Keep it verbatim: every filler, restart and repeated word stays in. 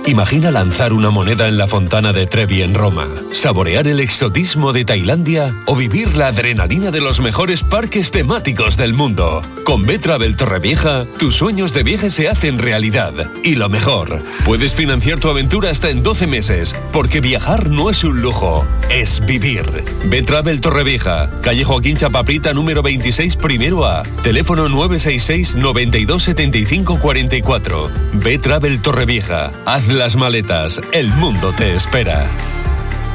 Imagina lanzar una moneda en la fontana de Trevi en Roma, saborear el exotismo de Tailandia o vivir la adrenalina de los mejores parques temáticos del mundo. Con B-Travel Torrevieja, tus sueños de viaje se hacen realidad. Y lo mejor, puedes financiar tu aventura hasta en doce meses, porque viajar no es un lujo, es vivir. B-Travel Torrevieja, calle Joaquín Chapaprita número veintiséis, primero A, teléfono nueve seis seis, noventa y dos, setenta y cinco, cuarenta y cuatro. B-Travel Torrevieja, haz las maletas, el mundo te espera.